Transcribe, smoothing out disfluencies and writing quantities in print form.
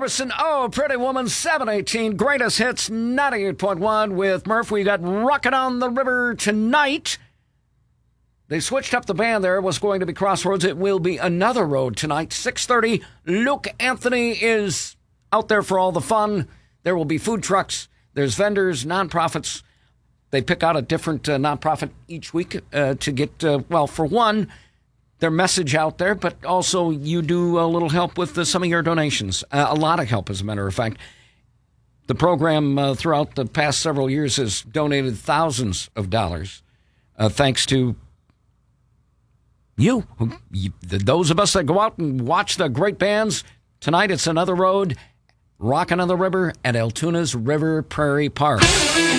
Harbison, Oh, Pretty Woman, 718. Greatest Hits, 98.1 with Murph. We got Rockin' on the River tonight. They switched up the band there. It was going to be Crossroads. It will be Another Road tonight, 6:30. Luke Anthony is out there for all the fun. There will be food trucks. There's vendors, nonprofits. They pick out a different nonprofit each week to get, for one, their message out there, but also you do a little help with some of your donations. A lot of help, as a matter of fact. The program throughout the past several years has donated thousands of dollars, thanks to you, those of us that go out and watch the great bands. Tonight it's Another Road, Rockin' on the River at Altoona's River Prairie Park.